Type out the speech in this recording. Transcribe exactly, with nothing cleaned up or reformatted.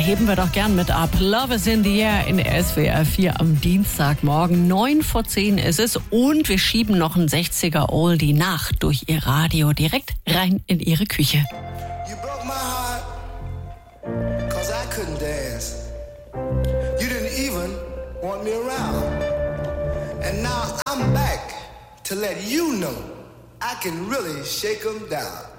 heben wir doch gern mit ab. Love is in the air in S W R vier am Dienstagmorgen. Neun vor zehn ist es und wir schieben noch einen sechziger Oldie nach durch Ihr Radio direkt rein in Ihre Küche. You broke my heart, cause I couldn't dance. You didn't even want me around. And now I'm back to let you know I can really shake 'em down.